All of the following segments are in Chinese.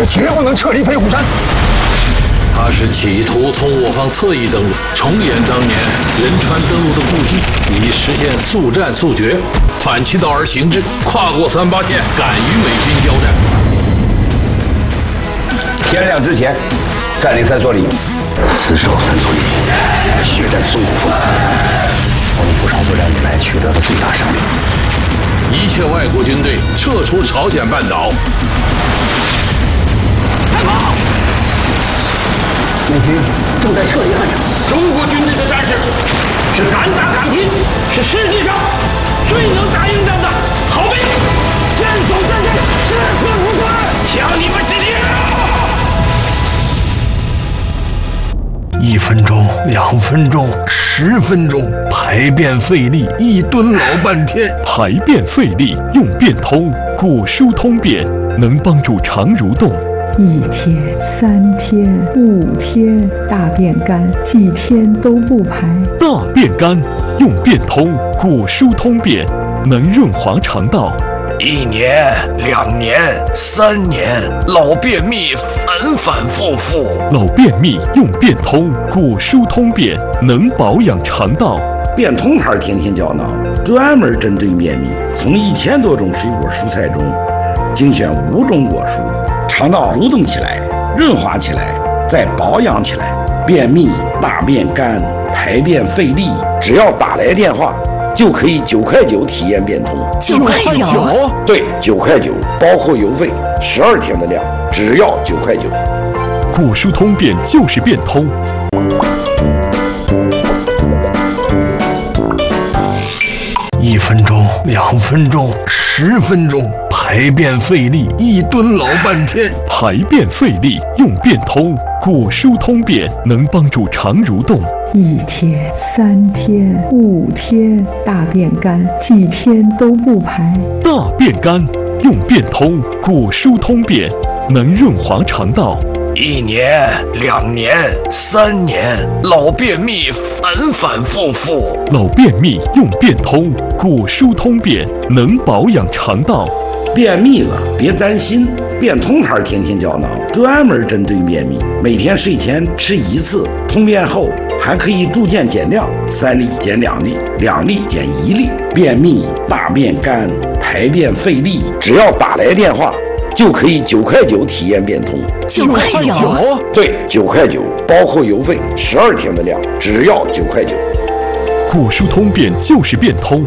我绝不能撤离飞虎山。 他是企图从我方侧翼登陆，重演当年仁川登陆的故迹，以实现速战速决，反其道而行之，跨过3-8线，敢与美军交战。 天亮之前占领3所里， 死守3所里，血战淞沪峰，我们扶上作战以来取得的最大胜利。 一切外国军队撤出朝鲜半岛。 开跑！ 美军正在撤离汉城。 中国军队的战士是敢打敢拼，是世界上最能打硬仗的好兵，坚守战线，誓死无悔，向你们致敬 ！1分钟、2分钟、10分钟，排便费力，1吨老半天。 排便费力用便通，果蔬通便能帮助肠蠕动。 1天、3天、5天，大便干，几天都不排。 大便干用便通，果蔬通便能润滑肠道。 1年、2年、3年，老便秘反反复复。 老便秘用便通，果蔬通便能保养肠道。 便通牌天天胶囊专门针对便秘，从1000多种水果蔬菜中精选5种果蔬，肠道蠕动起来，润滑起来，再保养起来。便秘、大便干、排便费力，只要打来电话就可以9块9体验便通。 9块9？ 对，9块9，包括邮费，12天的量，只要9块9。 果蔬通便就是便通。 1分钟、2分钟、10分钟，排便费力，1吨老半天。 排便费力用便通，果蔬通便能帮助肠蠕动。 1天、3天、5天，大便干，几天都不排。 大便干用便通，果蔬通便能润滑肠道。 1年、2年、3年，老便秘反反复复。 老便秘用便通，果蔬通便能保养肠道。 便秘了别担心，便通牌天天胶囊专门针对便秘，每天睡前吃1次，通便后还可以逐渐减量，3粒减2粒，2粒减1粒。便秘、大便干、排便费力，只要打来电话就可以9块9体验便通。 9块9？ 对，9块9，包括邮费，12天的量，只要9块9。 果蔬通便就是便通。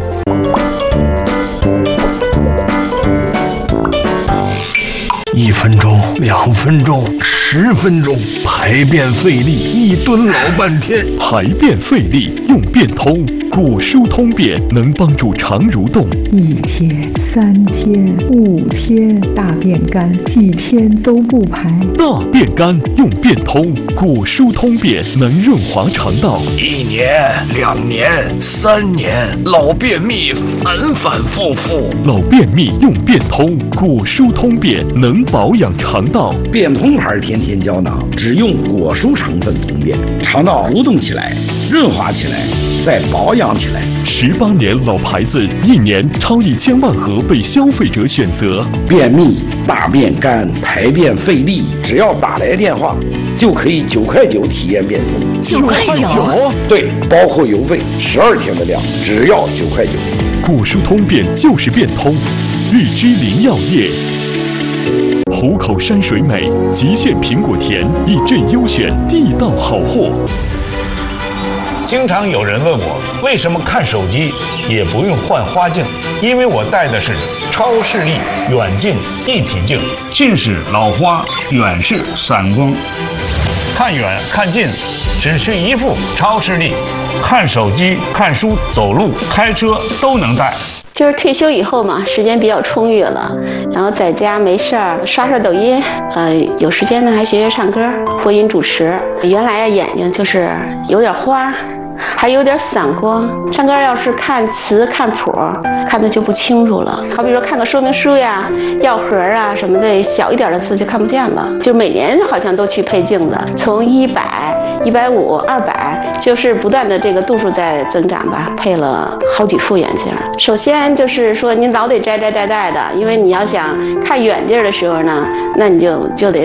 1分钟、2分钟、10分钟，排便费力，1吨老半天。 排便费力用便通，果蔬通便能帮助肠蠕动。 1天、3天、5天，大便干，几天都不排。 大便干用便通，果蔬通便能润滑肠道。 1年、2年、3年，老便秘反反复复。 老便秘用便通，果蔬通便能保养肠道。 便通牌天天胶囊只用果蔬成分通便，肠道蠕动起来，润滑起来，再保养起来。 18年老牌子，1年超1000万盒被消费者选择。 便秘、大便干、排便费力，只要打来电话就可以9块9体验便通。 9块9？ 对，包括邮费，12天的量，只要9块9。 果蔬通便就是便通。玉芝林药业。虎口山水美，极限苹果甜，一镇优选，地道好货。 经常有人问我，为什么看手机也不用换花镜？因为我戴的是超视力远近一体镜，近视、老花，远视、散光。看远看近，只需一副超视力，看手机、看书、走路、开车都能戴。 就是退休以后嘛，时间比较充裕了，然后在家没事儿刷刷抖音，有时间呢还学学唱歌、播音主持。原来呀眼睛就是有点花，还有点散光，唱歌要是看词看谱，看的就不清楚了。好比说看个说明书呀、药盒啊什么的，小一点的字就看不见了。就每年好像都去配镜子，从100、150、200，就是不断的这个度数在增长吧，配了好几副眼镜。首先就是说您老得摘的，因为你要想看远地儿的时候呢，那你就得